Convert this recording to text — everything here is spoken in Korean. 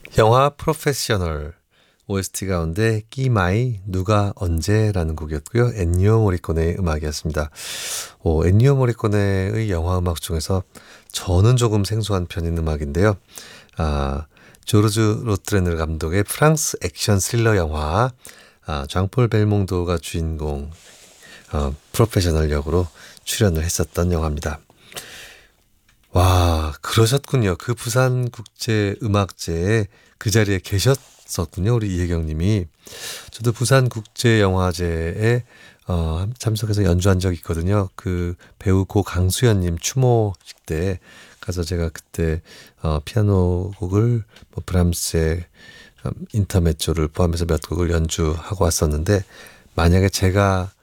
영화 프로페셔널 OST 가운데 끼마이 누가 언제라는 곡이었고요. 엔니오 모리코네의 음악이었습니다. 엔니오 모리코네의 영화 음악 중에서 저는 조금 생소한 편인 음악인데요. 조르주 로트레르 감독의 프랑스 액션 스릴러 영화 장폴 벨몽도가 주인공 프로페셔널 역으로 출연을 했었던 영화입니다. 와, 그러셨군요. 그 부산국제음악제에 그 자리에 계셨었군요. 우리 이혜경 님이. 저도 부산국제영화제에 참석해서 연주한 적이 있거든요. 그 배우 고 강수연 님 추모식 때 가서 제가 그때 피아노 곡을 브람스의 인터메조를 포함해서 몇 곡을 연주하고 왔었는데 만약에 제가